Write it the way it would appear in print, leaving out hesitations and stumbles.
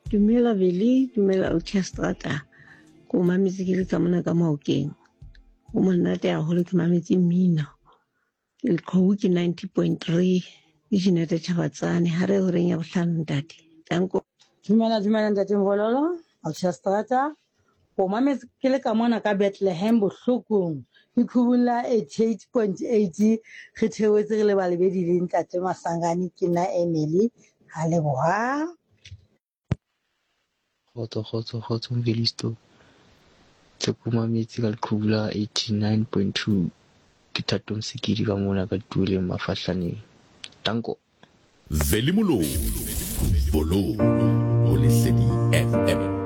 Dumela Veli, dumela Orchestrata. Ko mametse ke le ka mona ka Maokeng. O monate haholo ke mametse mmino. Ke Leqhou ke 90.3 ke Jeanette Chabatsane ha re horeng ya bohlano ntate. Danko. Dumela ntate Ngololo, Orchestrata. O mametse ke le ka mona ka Bethlehem Bohlokong. Ke khubula 88.8 re theotse re le balebedi le ntate Masangane ke na Emily. Ha leboha. Kgotso Mvelisto. Tse ko mametse ka Leqhou 89.2 ke Thato Msikidi ka mona ka Tuileng Mafahlaneng. Danko. Veli Moloi, Bolo, o Lesedi FM.